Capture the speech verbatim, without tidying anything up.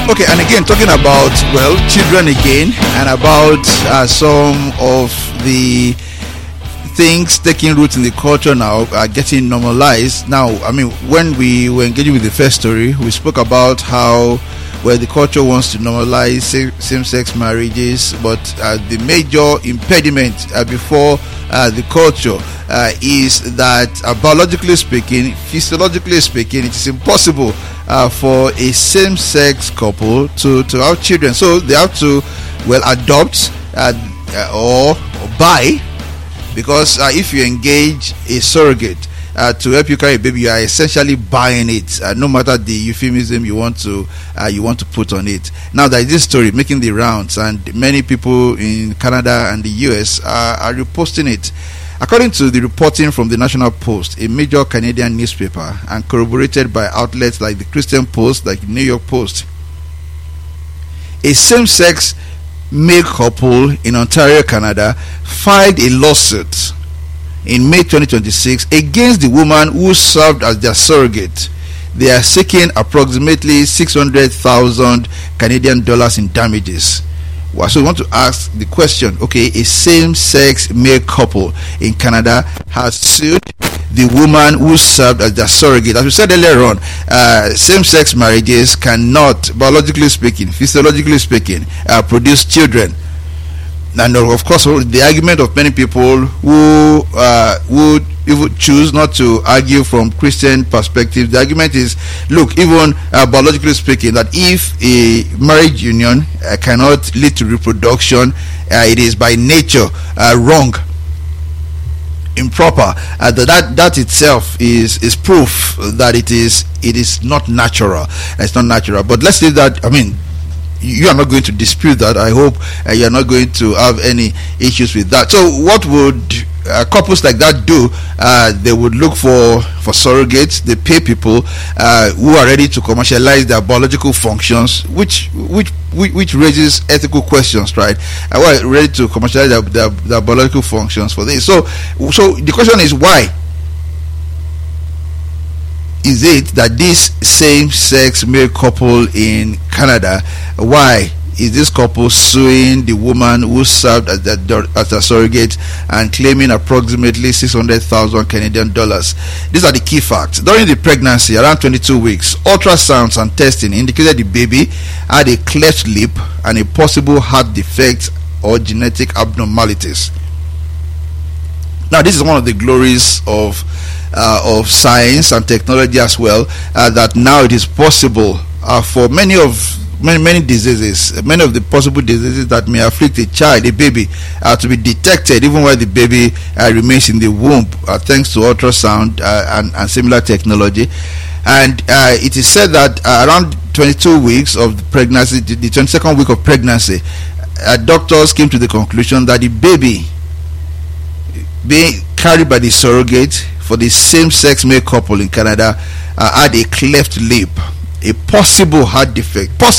Okay, and again, talking about, well, children again, and about uh, some of the things taking root in the culture now are getting normalized. Now, I mean, when we were engaging with the first story, we spoke about how, well, the culture wants to normalize same-sex marriages, but uh, the major impediment uh, before uh, the culture uh, is that, uh, biologically speaking, physiologically speaking, it is impossible uh, for a same-sex couple to, to have children. So they have to, well, adopt uh, or, or buy, because uh, if you engage a surrogate Uh, to help you carry a baby, you are essentially buying it, uh, no matter the euphemism you want to uh, you want to put on it. Now, there is this story making the rounds, and many people in Canada and the U S are, are reposting it. According to the reporting from the National Post, a major Canadian newspaper, and corroborated by outlets like the Christian Post, like the New York Post, a same-sex male couple in Ontario, Canada, filed a lawsuit in May twenty twenty-six against the woman who served as their surrogate. They are seeking approximately six hundred thousand Canadian dollars in damages. Well, so we want to ask the question, okay, a same-sex male couple in Canada has sued the woman who served as their surrogate. As we said earlier on, uh, same-sex marriages cannot, biologically speaking, physiologically speaking, uh, produce children. And of course, the argument of many people who uh, would even choose not to argue from Christian perspective, the argument is, look, even uh, biologically speaking, that if a marriage union uh, cannot lead to reproduction, uh, it is by nature uh, wrong, improper. Uh, that that itself is is proof that it is it is not natural. It's not natural. But let's say that, I mean, you are not going to dispute that. I hope uh, you are not going to have any issues with that. So what would uh, couples like that do? Uh, they would look for, for surrogates. They pay people uh, who are ready to commercialize their biological functions, which which which, which raises ethical questions, right? Uh, who are ready to commercialize their, their, their biological functions for this. So, so the question is, why is it that this same-sex male couple in Canada, why is this couple suing the woman who served as a, as a surrogate and claiming approximately six hundred thousand Canadian dollars? These are the key facts. During the pregnancy, around twenty-two weeks, ultrasounds and testing indicated the baby had a cleft lip and a possible heart defect or genetic abnormalities. Now, this is one of the glories of Uh, of science and technology as well, uh, that now it is possible uh, for many of many many diseases, many of the possible diseases that may afflict a child, a baby, uh, to be detected even while the baby uh, remains in the womb, uh, thanks to ultrasound uh, and, and similar technology. And uh, it is said that uh, around twenty-two weeks of the pregnancy, the twenty-second week of pregnancy, uh, doctors came to the conclusion that the baby being carried by the surrogate for the same-sex male couple in Canada uh, had a cleft lip, a possible heart defect, possible